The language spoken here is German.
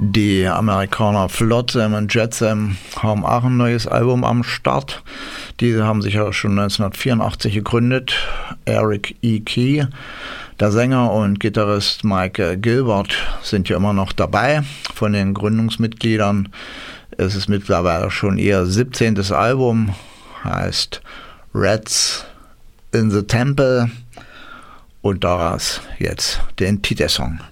Die Amerikaner Flotsam und Jetsam haben auch ein neues Album am Start. Diese haben sich ja schon 1984 gegründet. Eric E. Key, der Sänger und Gitarrist Mike Gilbert sind ja immer noch dabei. Von den Gründungsmitgliedern ist es mittlerweile schon ihr 17. Album, heißt Rats in the Temple, und daraus jetzt den Titelsong.